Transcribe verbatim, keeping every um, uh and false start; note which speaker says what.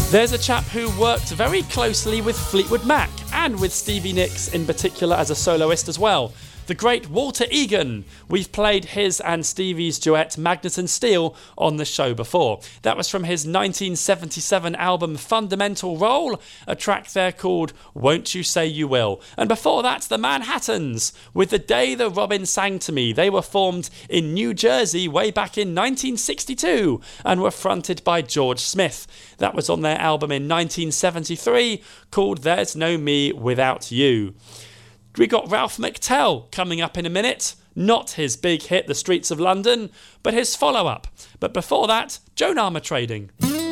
Speaker 1: There's a chap who worked very closely with Fleetwood Mac and with Stevie Nicks in particular as a soloist as well. The great Walter Egan. We've played his and Stevie's duet Magnet and Steel on the show before. That was from his nineteen seventy-seven album Fundamental Role, a track there called Won't You Say You Will. And before that, the Manhattans with The Day the Robin Sang to Me. They were formed in New Jersey way back in nineteen sixty-two and were fronted by George Smith. That was on their album in nineteen seventy-three called There's No Me Without You. We got Ralph McTell coming up in a minute. Not his big hit, The Streets of London, but his follow-up. But before that, Joan Armour Trading.